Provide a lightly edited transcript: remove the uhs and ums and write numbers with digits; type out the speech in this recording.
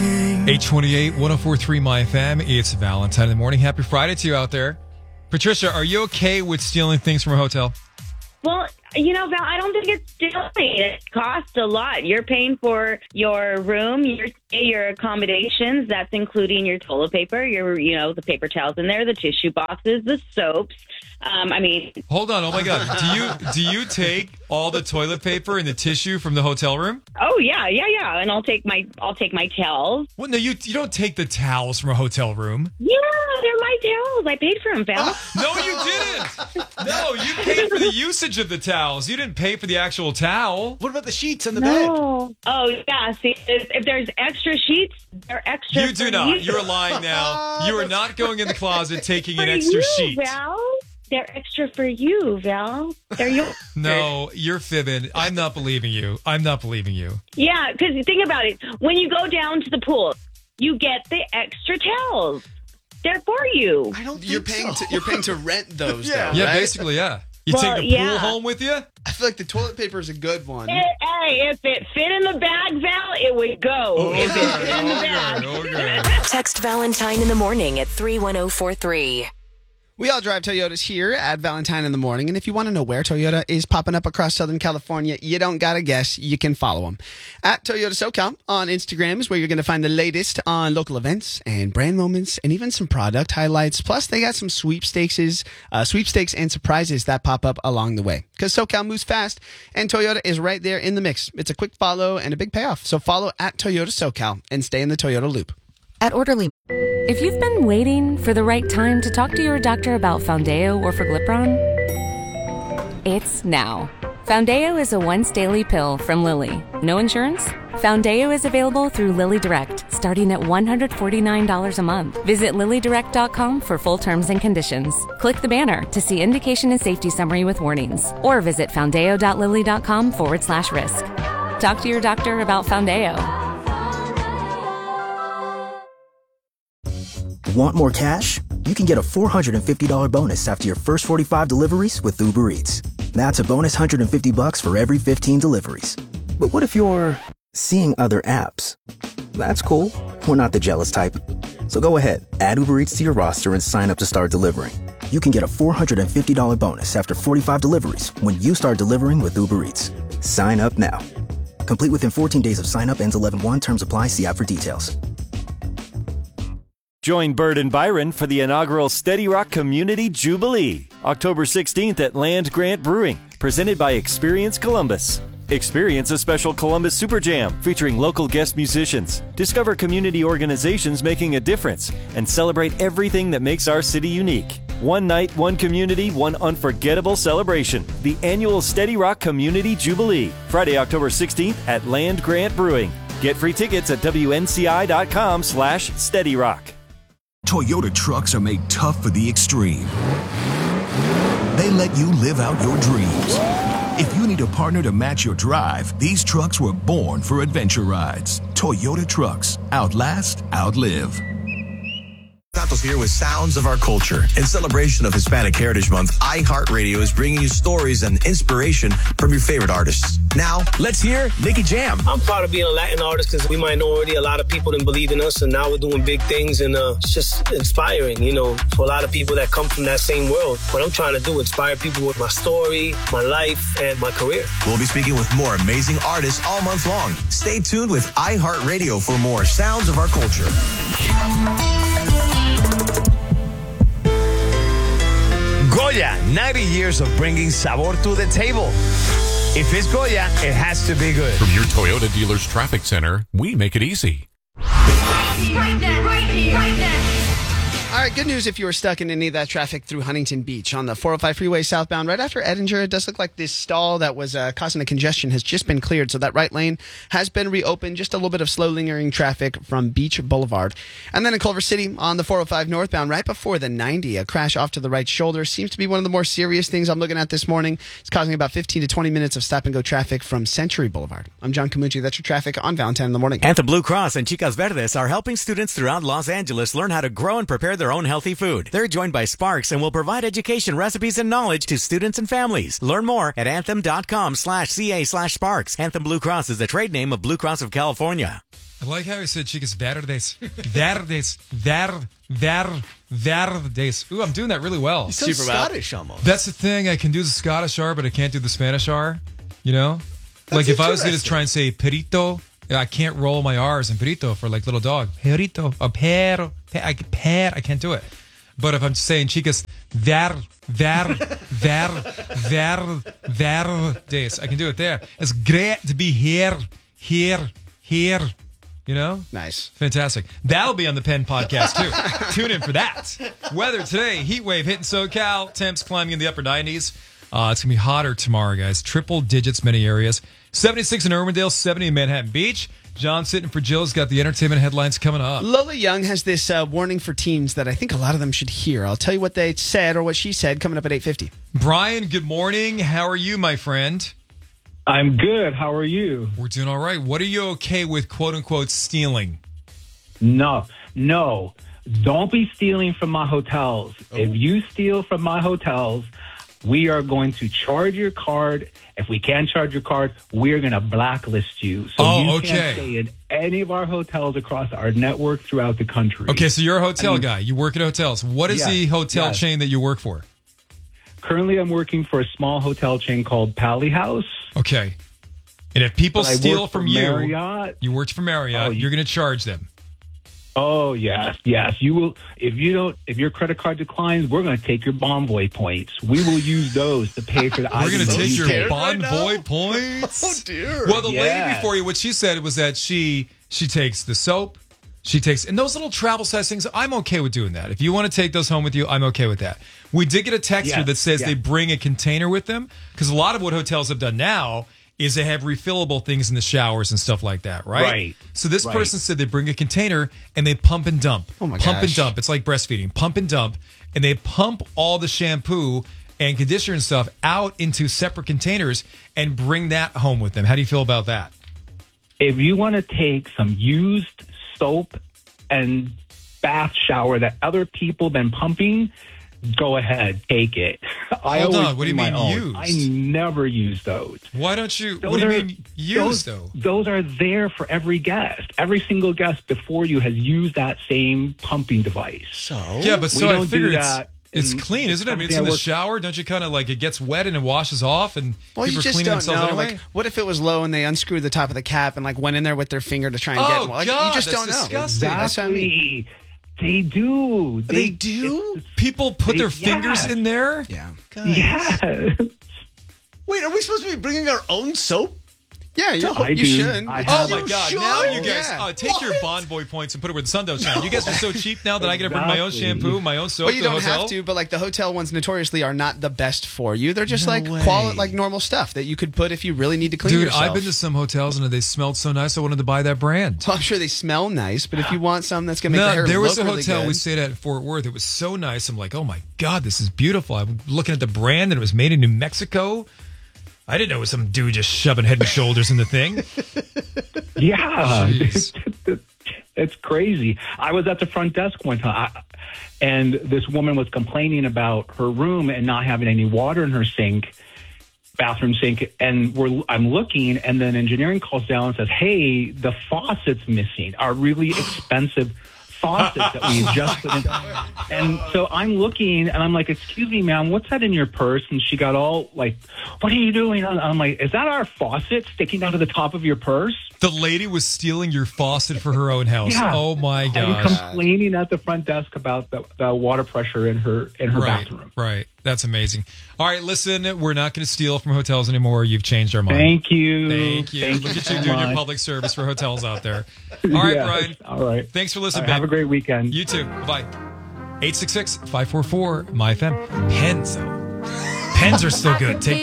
828, 104.3 My FM. It's Valentine in the morning. Happy Friday to you out there. Patricia, are you okay with stealing things from a hotel? Well, Val, I don't think it's stealing. It costs a lot. You're paying for your room, your accommodations. That's including your toilet paper, the paper towels in there, the tissue boxes, the soaps. Hold on. Oh my God. Do you take all the toilet paper and the tissue from the hotel room? Oh yeah. And I'll take my towels. Well, no, you don't take the towels from a hotel room. Yeah, they're my towels. I paid for them, Val. No, you didn't. No, you paid for the usage of the towels. You didn't pay for the actual towel. What about the sheets in the bed? Oh yeah. See, if there's extra sheets, they're extra. You do not. You're lying now. You are not going in the closet taking an extra sheet. Val. They're extra for you, Val. They're yours. No, you're fibbing. I'm not believing you. Yeah, because think about it. When you go down to the pool, you get the extra towels. They're for you. I don't think you're paying to rent those, though, Yeah, right? basically, yeah. You take the pool home with you? I feel like the toilet paper is a good one. Hey, if it fit in the bag, Val, it would go. If it fit in the bag. Okay. Text Valentine in the morning at 31043. We all drive Toyotas here at Valentine in the morning, and if you want to know where Toyota is popping up across Southern California, you don't got to guess. You can follow them. At Toyota SoCal on Instagram is where you're going to find the latest on local events and brand moments and even some product highlights. Plus, they got some sweepstakes and surprises that pop up along the way. Because SoCal moves fast, and Toyota is right there in the mix. It's a quick follow and a big payoff. So follow at Toyota SoCal and stay in the Toyota loop. At Orderly, if you've been waiting for the right time to talk to your doctor about Foundeo or Forglipron, it's now. Foundeo is a once-daily pill from Lilly. No insurance? Foundeo is available through Lilly Direct, starting at $149 a month. Visit LillyDirect.com for full terms and conditions. Click the banner to see indication and safety summary with warnings, or visit foundeo.lilly.com/risk. Talk to your doctor about Foundeo. Want more cash? You can get a $450 bonus after your first 45 deliveries with Uber Eats. That's a bonus $150 for every 15 deliveries. But what if you're seeing other apps? That's cool. We're not the jealous type. So go ahead, add Uber Eats to your roster and sign up to start delivering. You can get a $450 bonus after 45 deliveries when you start delivering with Uber Eats. Sign up now. Complete within 14 days of sign up. Ends 11/1. Terms apply. See app for details. Join Bird and Byron for the inaugural Steady Rock Community Jubilee, October 16th at Land Grant Brewing, presented by Experience Columbus. Experience a special Columbus Super Jam featuring local guest musicians. Discover community organizations making a difference and celebrate everything that makes our city unique. One night, one community, one unforgettable celebration. The annual Steady Rock Community Jubilee, Friday, October 16th at Land Grant Brewing. Get free tickets at WNCI.com/SteadyRock. Toyota trucks are made tough for the extreme. They let you live out your dreams. If you need a partner to match your drive, these trucks were born for adventure rides. Toyota trucks. Outlast, outlive. Santos here with Sounds of Our Culture. In celebration of Hispanic Heritage Month, iHeartRadio is bringing you stories and inspiration from your favorite artists. Now, let's hear Nicky Jam. I'm proud of being a Latin artist because we minority, a lot of people didn't believe in us, and now we're doing big things, and it's just inspiring, for a lot of people that come from that same world. What I'm trying to do, inspire people with my story, my life, and my career. We'll be speaking with more amazing artists all month long. Stay tuned with iHeartRadio for more Sounds of Our Culture. Goya, 90 years of bringing sabor to the table. If it's Goya, it has to be good. From your Toyota dealer's traffic center, we make it easy. Right now. All right, good news if you were stuck in any of that traffic through Huntington Beach on the 405 freeway southbound right after Edinger. It does look like this stall that was causing a congestion has just been cleared, so that right lane has been reopened. Just a little bit of slow lingering traffic from Beach Boulevard. And then in Culver City on the 405 northbound right before the 90, a crash off to the right shoulder seems to be one of the more serious things I'm looking at this morning. It's causing about 15 to 20 minutes of stop-and-go traffic from Century Boulevard. I'm John Camucci. That's your traffic on Valentine in the Morning. Anthem Blue Cross and Chicas Verdes are helping students throughout Los Angeles learn how to grow and prepare their own healthy food. They're joined by Sparks and will provide education, recipes, and knowledge to students and families. Learn more at anthem.com/ca/Sparks. Anthem Blue Cross is the trade name of Blue Cross of California. I like how he said chicas verdes. Verdes. Ooh, I'm doing that really well. You sound Scottish almost. That's the thing. I can do the Scottish R, but I can't do the Spanish R. You know? Like if I was going to try and say perito, I can't roll my R's in perito for like little dog. Perito. Or perro. I can't do it. But if I'm saying chicas verdes, I can do it there. It's great to be here. You know? Nice. Fantastic. That'll be on the Penn podcast, too. Tune in for that. Weather today, heat wave hitting SoCal. Temps climbing in the upper 90s. It's going to be hotter tomorrow, guys. Triple digits, many areas. 76 in Irwindale, 70 in Manhattan Beach. John sitting for Jill's got the entertainment headlines coming up. Lola Young has this warning for teens that I think a lot of them should hear. I'll tell you what they said or what she said coming up at 8:50. Brian, good morning. How are you, my friend? I'm good. How are you? We're doing all right. What are you okay with, quote-unquote, stealing? No. Don't be stealing from my hotels. Oh. If you steal from my hotels, we are going to charge your card. If we can't charge your card, we're going to blacklist you. So you can't stay in any of our hotels across our network throughout the country. Okay, so you're a hotel guy. You work at hotels. What is the hotel chain that you work for? Currently, I'm working for a small hotel chain called Pally House. Okay. And if people steal from you, Marriott. You worked for Marriott, you're going to charge them. Oh, yes. You will. If your credit card declines, we're going to take your Bonvoy points. We will use those to pay for the We're going to take your Bonvoy points? Oh, dear. Well, the lady before you, what she said was that she takes the soap, and those little travel size things, I'm okay with doing that. If you want to take those home with you, I'm okay with that. We did get a text here that says they bring a container with them, because a lot of what hotels have done now is they have refillable things in the showers and stuff like that, right? Right. So this person said they bring a container and they pump and dump. Oh my Pump gosh. and dump. It's like breastfeeding. Pump and dump. And they pump all the shampoo and conditioner and stuff out into separate containers and bring that home with them. How do you feel about that? If you want to take some used soap and bath shower that other people been pumping, go ahead, take it. Hold on, what do you mean used? I never use those. Why don't you? What do you mean used, though? Those are there for every guest. Every single guest before you has used that same pumping device. So? Yeah, but so I figure it's in clean, isn't it? I mean, it's in the shower. Don't you kind of like it gets wet and it washes off and Well, you people are just cleaning don't themselves know. anyway? Like, what if it was low and they unscrewed the top of the cap and like went in there with their finger to try and get one? Like, God, you just that's don't know. disgusting. That's what I mean. They do. They do? People put their fingers in there? Yeah. Yeah. Wait, are we supposed to be bringing our own soap? Yeah, you should. Oh my God! Now you guys take your Bonvoy points and put it where the sun don't shine. You guys are so cheap now that I got to bring my own shampoo, my own soap. Well, you to the don't hotel. have to, but like the hotel ones notoriously are not the best for you. They're just like normal stuff that you could put if you really need to clean yourself. Dude, I've been to some hotels and they smelled so nice. I wanted to buy that brand. Well, I'm sure they smell nice, but if you want something that's going to make the hair there was look a really hotel good. we stayed at in Fort Worth. It was so nice. I'm like, oh my God, this is beautiful. I'm looking at the brand and it was made in New Mexico. I didn't know it was some dude just shoving head and shoulders in the thing. Yeah. It's crazy. I was at the front desk one time, and this woman was complaining about her room and not having any water in her bathroom sink. And I'm looking, and then engineering calls down and says, hey, the faucet's missing, our really expensive faucets that we just put in. And so I'm looking and I'm like, excuse me, ma'am, what's that in your purse? And she got all like, what are you doing? And I'm like, is that our faucet sticking out of the top of your purse? The lady was stealing your faucet for her own house. Yeah. Oh my gosh. And complaining at the front desk about the water pressure in her bathroom. Right. That's amazing. All right, listen, we're not going to steal from hotels anymore. You've changed our mind. Thank you. Thank you. Look at you doing your public service for hotels out there. All right, Yes. Brian. All right. Thanks for listening, Have a great weekend. You too. Bye. 866-544-MyFM. Pens, though. Pens are still good. Take